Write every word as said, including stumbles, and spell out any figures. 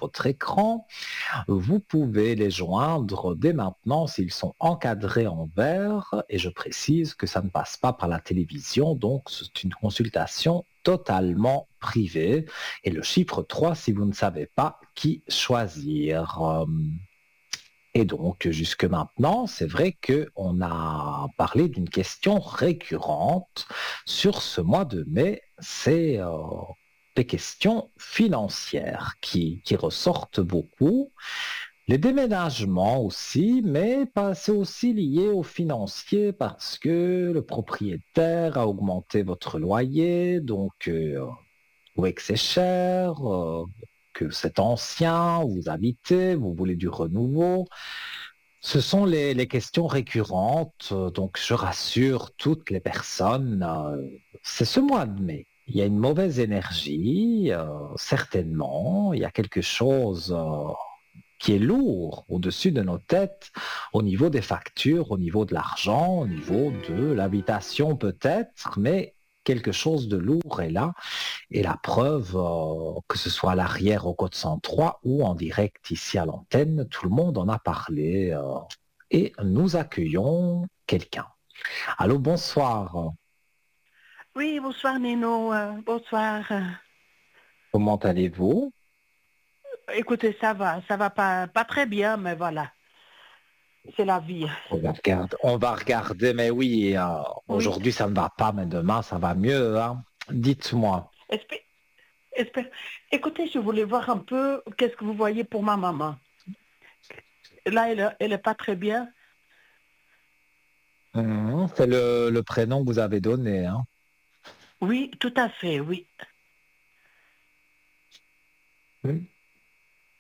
votre écran. Vous pouvez les joindre dès maintenant s'ils sont encadrés en vert et je précise que ça ne passe pas par la télévision, donc c'est une consultation totalement privée. Et le chiffre trois si vous ne savez pas qui choisir. Euh, Et donc, jusque maintenant, c'est vrai qu'on a parlé d'une question récurrente sur ce mois de mai, c'est euh, les questions financières qui, qui ressortent beaucoup. Les déménagements aussi, mais pas- c'est aussi lié aux financiers parce que le propriétaire a augmenté votre loyer, donc euh, vous trouvez que c'est cher, euh, que c'est ancien, où vous habitez, vous voulez du renouveau. Ce sont les, les questions récurrentes, euh, donc je rassure toutes les personnes, euh, c'est ce mois de mai. Il y a une mauvaise énergie, euh, certainement, il y a quelque chose euh, qui est lourd au-dessus de nos têtes, au niveau des factures, au niveau de l'argent, au niveau de l'habitation peut-être, mais quelque chose de lourd est là. Et la preuve, euh, que ce soit à l'arrière au code cent trois ou en direct ici à l'antenne, tout le monde en a parlé. euh, et nous accueillons quelqu'un. Allô, bonsoir. Oui, bonsoir Nino, euh, bonsoir. euh. Comment allez-vous? Écoutez, ça va, ça va pas, pas très bien, mais voilà, c'est la vie. On va regarder, on va regarder, mais oui, euh, Oui, aujourd'hui ça ne va pas, mais demain ça va mieux, hein. Dites-moi. espère, espère. Écoutez, je voulais voir un peu qu'est-ce que vous voyez pour ma maman. Là, elle, elle est pas très bien. Mhm, c'est le, le prénom que vous avez donné, hein. Oui, tout à fait, oui.